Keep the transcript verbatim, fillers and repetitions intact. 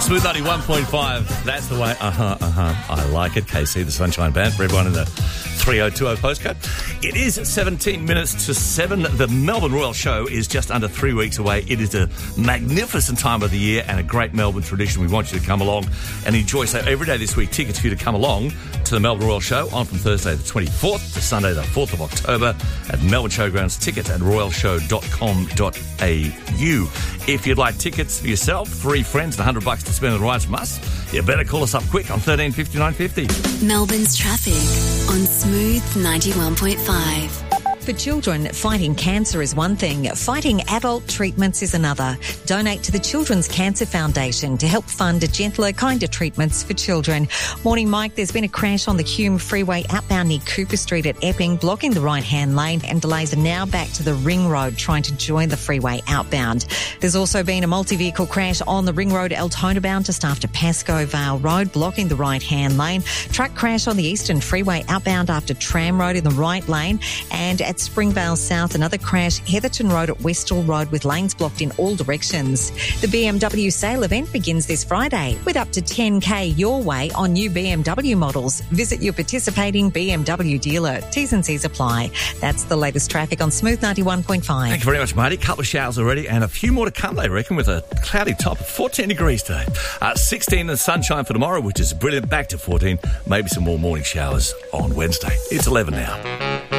Smooth ninety-one point five. That's the way. Uh-huh, uh-huh. I like it. K C, the Sunshine Band, for everyone in the three oh two oh postcode. It is seventeen minutes to seven. The Melbourne Royal Show is just under three weeks away. It is a magnificent time of the year and a great Melbourne tradition. We want you to come along and enjoy. So every day this week, tickets for you to come along to the Melbourne Royal Show on from Thursday the twenty-fourth to Sunday the fourth of October at Melbourne Showgrounds. Tickets at royal show dot com dot a u. If you'd like tickets for yourself, three friends, and one hundred bucks to spend on the rides from us, you better call us up quick on thirteen fifty-nine fifty. Melbourne's traffic on Smooth ninety-one point five. For children, fighting cancer is one thing. Fighting adult treatments is another. Donate to the Children's Cancer Foundation to help fund gentler, kinder treatments for children. Morning, Mike. There's been a crash on the Hume Freeway outbound near Cooper Street at Epping, blocking the right-hand lane, and delays are now back to the Ring Road trying to join the freeway outbound. There's also been a multi-vehicle crash on the Ring Road Altona bound just after Pascoe Vale Road, blocking the right-hand lane. Truck crash on the Eastern Freeway outbound after Tram Road in the right lane, and at Springvale South, another crash, Heatherton Road at Westall Road with lanes blocked in all directions. The B M W sale event begins this Friday with up to ten K your way on new B M W models. Visit your participating B M W dealer. T's and C's apply. That's the latest traffic on Smooth ninety-one point five. Thank you very much, Marty. Couple of showers already and a few more to come, they reckon, with a cloudy top of fourteen degrees today. Uh, sixteen and sunshine for tomorrow, which is brilliant. Back to fourteen. Maybe some more morning showers on Wednesday. It's eleven now.